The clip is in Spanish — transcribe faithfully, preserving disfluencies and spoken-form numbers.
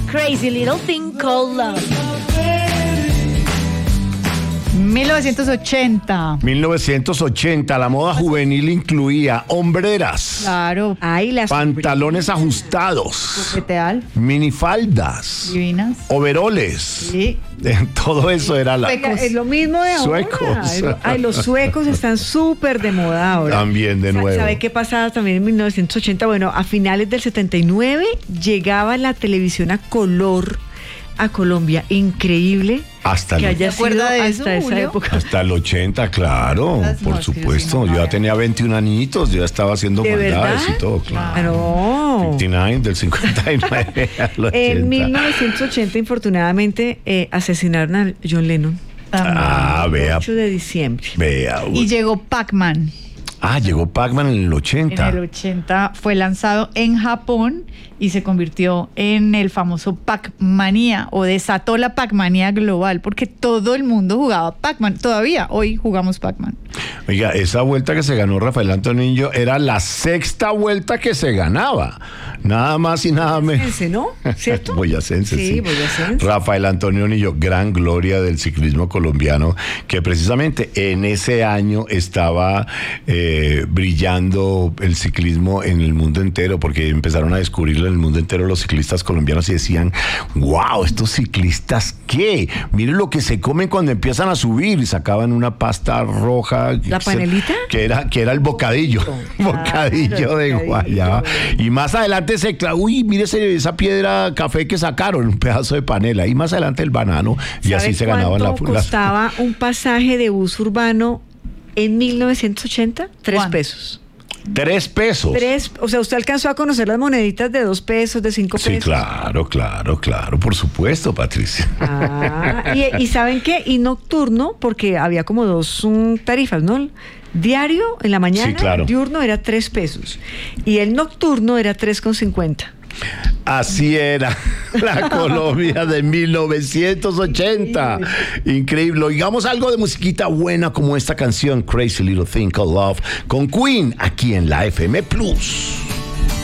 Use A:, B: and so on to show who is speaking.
A: Crazy Little Thing Called Love.
B: mil novecientos ochenta.
C: mil novecientos ochenta, la moda juvenil incluía hombreras,
B: Claro.
D: Ay, las
C: pantalones ajustados,
B: Peteal.
C: minifaldas,
B: Divinas.
C: overoles.
B: Sí.
C: Todo eso era la...
D: Oiga, es lo mismo de ahora.
C: Suecos.
D: Es lo- Ay, los suecos están súper de moda ahora.
C: También, de
D: Sa-
C: nuevo.
D: ¿Sabe qué pasaba también en mil novecientos ochenta? Bueno, a finales del setenta y nueve llegaba la televisión a color a Colombia. Increíble
C: Hasta
D: que
C: el,
D: haya
B: ¿Se acuerda
D: sido
B: de eso,
D: hasta esa
B: Julio?
D: época.
C: hasta el ochenta, claro,
B: Las
C: por
B: no, es que yo
C: supuesto.
B: sí no
C: Yo ya
B: sabía.
C: tenía veintiún añitos, yo ya estaba haciendo
D: ¿De
C: maldades
D: verdad?
C: y todo, claro.
D: Ah, no.
C: cincuenta y nueve, del cincuenta y nueve al ochenta.
D: En mil novecientos ochenta, infortunadamente, eh, asesinaron a John Lennon.
C: Ah, vea,
D: ocho de diciembre.
C: vea.
B: Y llegó Pac-Man.
C: Ah, llegó Pac-Man en el
B: En
C: ochenta.
B: el ochenta fue lanzado en Japón y se convirtió en el famoso Pac-Manía, o desató la Pac-Manía global, porque todo el mundo jugaba Pac-Man. Todavía hoy jugamos Pac-Man.
C: Oiga, esa vuelta que se ganó Rafael Antonio era la sexta vuelta que se ganaba. Nada más y nada menos.
D: Ese, ¿no? ¿Cierto?
C: Boyacense, sí.
D: Sí, boyacense.
C: Rafael Antonio Nillo, gran gloria del ciclismo colombiano, que precisamente en ese año estaba eh, brillando el ciclismo en el mundo entero, porque empezaron a descubrirlo en el mundo entero los ciclistas colombianos y decían, wow, estos ciclistas, ¿qué? Miren lo que se comen cuando empiezan a subir, y sacaban una pasta roja.
D: ¿La panelita?
C: Que era, que era el bocadillo, bocadillo de
D: bocadillo.
C: guayaba. Y más adelante se, cla- uy, mire ese- esa piedra café que sacaron, un pedazo de panela. Y más adelante el banano, y
D: ¿Sabe
C: así se ganaban la,
D: cuánto
C: la-
D: costaba un pasaje de bus urbano en mil novecientos ochenta? Tres
B: ¿Cuánto?
D: pesos.
C: tres pesos.
D: Tres, o sea, usted alcanzó a conocer las moneditas de dos pesos, de cinco pesos.
C: Sí, claro, claro, claro, por supuesto, Patricia.
D: Ah, y, y ¿saben qué? Y nocturno, porque había como dos um, tarifas, ¿no? Diario en la mañana,
C: Sí, claro.
D: el diurno era tres pesos y el nocturno era tres con cincuenta.
C: Así era la Colombia de mil novecientos ochenta. Increíble. Oigamos algo de musiquita buena como esta canción, Crazy Little Thing Called Love, con Queen, aquí en la F M Plus.